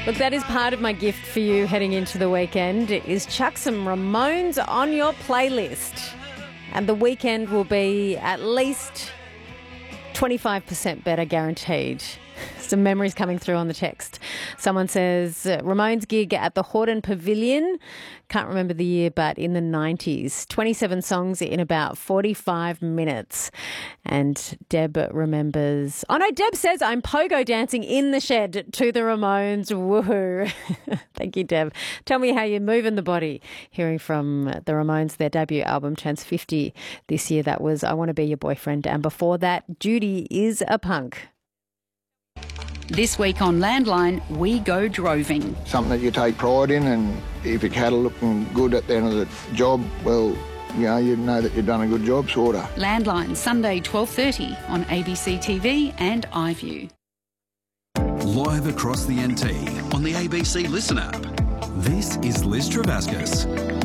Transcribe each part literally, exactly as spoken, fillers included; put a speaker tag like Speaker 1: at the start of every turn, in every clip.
Speaker 1: Look, that is part of my gift for you heading into the weekend, is chuck some Ramones on your playlist. And the weekend will be at least twenty-five percent better, guaranteed. Some memories coming through on the text. Someone says, Ramones gig at the Hordern Pavilion. Can't remember the year, but in the nineties. twenty-seven songs in about forty-five minutes. And Deb remembers... Oh, no, Deb says, I'm pogo dancing in the shed to the Ramones. Woohoo. Thank you, Deb. Tell me how you're moving the body. Hearing from the Ramones, their debut album turns fifty this year. That was I Want to Be Your Boyfriend. And before that, Judy Is a Punk.
Speaker 2: This week on Landline, we go droving.
Speaker 3: Something that you take pride in, and if your cattle looking good at the end of the job, well, you know, you know that you've done a good job, sort of.
Speaker 2: Landline, Sunday, twelve thirty on A B C T V and iView.
Speaker 4: Live across the N T on the A B C Listen app. This is Liz Travascus.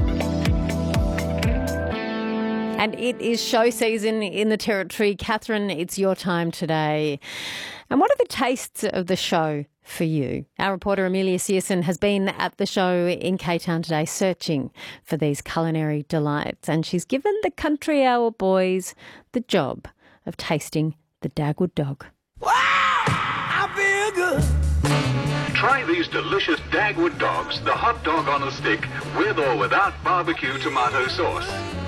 Speaker 1: And it is show season in the Territory. Catherine, it's your time today. And what are the tastes of the show for you? Our reporter Amelia Searson has been at the show in K-Town today searching for these culinary delights, and she's given the Country Hour boys the job of tasting the Dagwood dog.
Speaker 5: Wow! I feel good.
Speaker 6: Try these delicious Dagwood dogs, the hot dog on a stick, with or without barbecue tomato sauce.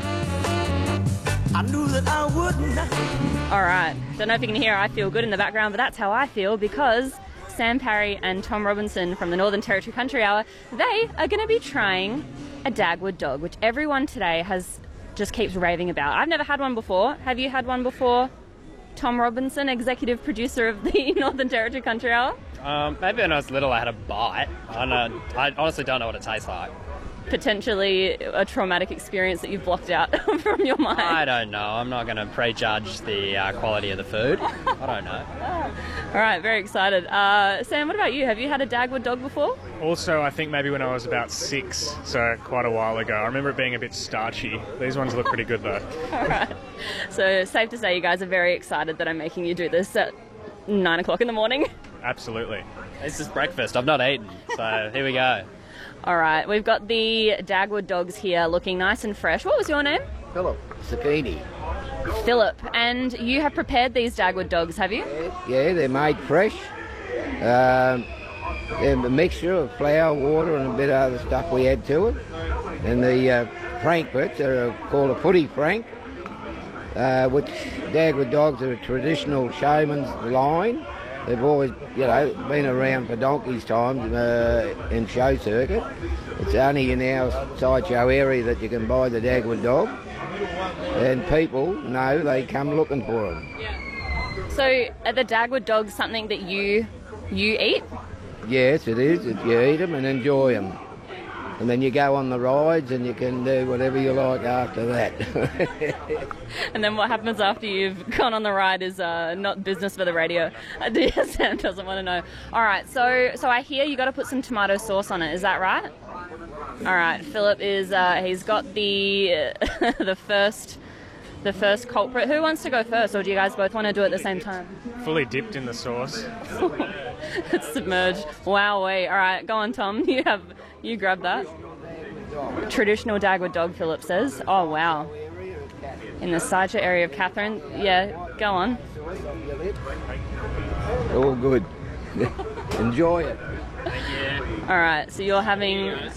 Speaker 5: I knew that I wouldn't.
Speaker 7: All right, don't know if you can hear I Feel Good in the background, but that's how I feel, because Sam Parry and Tom Robinson from the Northern Territory Country Hour, they are going to be trying a Dagwood dog, which everyone today has just keeps raving about. I've never had one before. Have you had one before? Tom Robinson, executive producer of the Northern Territory Country Hour?
Speaker 8: Um, maybe when I was little I had a bite. I don't know. I honestly don't know what it tastes like.
Speaker 7: Potentially a traumatic experience that you've blocked out from your mind.
Speaker 8: I don't know. I'm not going to prejudge the uh, quality of the food. I don't know.
Speaker 7: All right, very excited. Uh, Sam, what about you? Have you had a Dagwood dog before?
Speaker 9: Also, I think maybe when I was about six, so quite a while ago. I remember it being a bit starchy. These ones look pretty good though.
Speaker 7: All right. So safe to say you guys are very excited that I'm making you do this at nine o'clock in the morning.
Speaker 9: Absolutely.
Speaker 8: It's just breakfast. I've not eaten, so here we go.
Speaker 7: All right, we've got the Dagwood dogs here looking nice and fresh. What was your name?
Speaker 10: Philip Zucchini.
Speaker 7: Philip, and you have prepared these Dagwood dogs, have you?
Speaker 10: Yeah, they're made fresh. Um, they're a mixture of flour, water and a bit of other stuff we add to it. And the uh, frank bits are called a footy frank, uh, which Dagwood dogs are a traditional showman's line. They've always, you know, been around for donkey's time uh, in show circuit. It's only in our sideshow area that you can buy the Dagwood dog, and people know they come looking for them.
Speaker 7: Yeah. So, are the Dagwood dogs something that you you eat?
Speaker 10: Yes, it is. You eat them and enjoy them. And then you go on the rides and you can do whatever you like after that.
Speaker 7: And then what happens after you've gone on the ride is uh, not business for the radio. Sam doesn't want to know. All right, so so I hear you got to put some tomato sauce on it. Is that right? All right, Philip is uh, he's got the uh, the first the first culprit. Who wants to go first, or do you guys both want to do it at the same time?
Speaker 9: Fully dipped in the sauce.
Speaker 7: It's submerged. Wowee. All right, go on, Tom. You have you grab that. Traditional Dagwood dog, Philip says. Oh, wow. In the sideshow area of Catherine. Yeah, go on.
Speaker 10: All good. Enjoy it.
Speaker 7: All right, so you're having